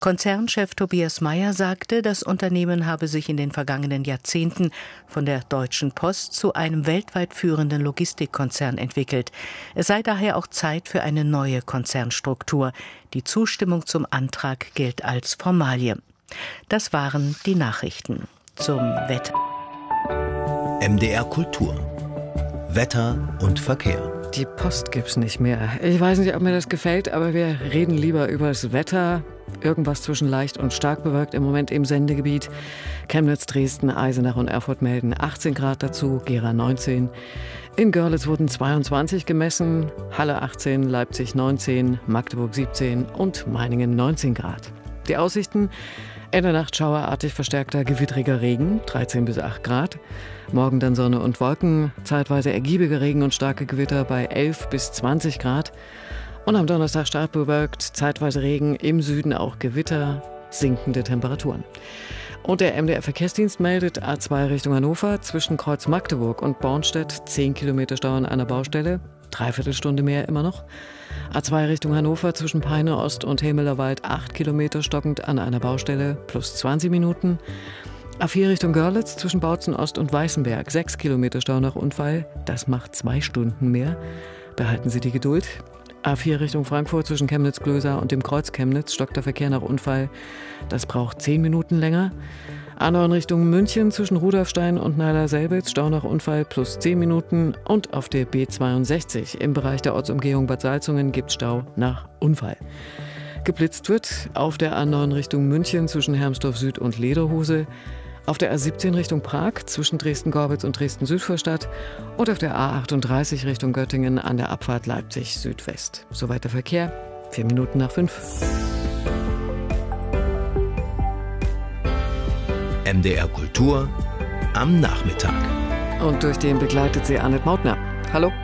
Konzernchef Tobias Meyer sagte, das Unternehmen habe sich in den vergangenen Jahrzehnten von der Deutschen Post zu einem weltweit führenden Logistikkonzern entwickelt. Es sei daher auch Zeit für eine neue Konzernstruktur. Die Zustimmung zum Antrag gilt als Formalie. Das waren die Nachrichten. Zum Wetter. MDR Kultur. Wetter und Verkehr. Die Post gibt's nicht mehr. Ich weiß nicht, ob mir das gefällt, aber wir reden lieber über das Wetter. Irgendwas zwischen leicht und stark bewölkt im Moment im Sendegebiet. Chemnitz, Dresden, Eisenach und Erfurt melden 18 Grad dazu, Gera 19. In Görlitz wurden 22 gemessen, Halle 18, Leipzig 19, Magdeburg 17 und Meiningen 19 Grad. Die Aussichten: in der Nacht schauerartig verstärkter gewittriger Regen, 13 bis 8 Grad. Morgen dann Sonne und Wolken, zeitweise ergiebige Regen und starke Gewitter bei 11 bis 20 Grad. Und am Donnerstag stark bewölkt, zeitweise Regen, im Süden auch Gewitter, sinkende Temperaturen. Und der MDR-Verkehrsdienst meldet A2 Richtung Hannover zwischen Kreuz Magdeburg und Bornstedt 10 Kilometer Stau an einer Baustelle, Dreiviertelstunde mehr immer noch. A2 Richtung Hannover zwischen Peine Ost und Hemelerwald 8 Kilometer stockend an einer Baustelle, plus 20 Minuten. A4 Richtung Görlitz zwischen Bautzen Ost und Weißenberg 6 Kilometer Stau nach Unfall, das macht 2 Stunden mehr. Behalten Sie die Geduld. A4 Richtung Frankfurt zwischen Chemnitz-Glöser und dem Kreuz Chemnitz stockt der Verkehr nach Unfall. Das braucht 10 Minuten länger. A9 Richtung München zwischen Rudolfstein und Neiler-Selbitz Stau nach Unfall plus 10 Minuten. Und auf der B62 im Bereich der Ortsumgehung Bad Salzungen gibt Stau nach Unfall. Geblitzt wird auf der A9 Richtung München zwischen Hermsdorf Süd und Lederhose. Auf der A17 Richtung Prag zwischen Dresden-Gorbitz und Dresden-Südvorstadt und auf der A38 Richtung Göttingen an der Abfahrt Leipzig Südwest. Soweit der Verkehr, 4 Minuten nach 5. MDR Kultur am Nachmittag. Und durch den begleitet sie Annette Mautner. Hallo.